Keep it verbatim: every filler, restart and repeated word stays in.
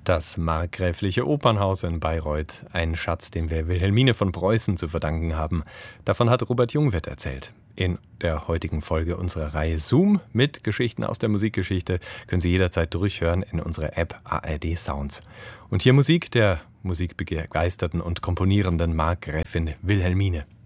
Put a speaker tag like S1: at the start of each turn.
S1: Das markgräfliche Opernhaus in Bayreuth, ein Schatz, den wir Wilhelmine von Preußen zu verdanken haben. Davon hat Robert Jungwirth erzählt. In der heutigen Folge unserer Reihe Zoom mit Geschichten aus der Musikgeschichte können Sie jederzeit durchhören in unserer App A R D Sounds. Und hier Musik der musikbegeisterten und komponierenden Markgräfin Wilhelmine.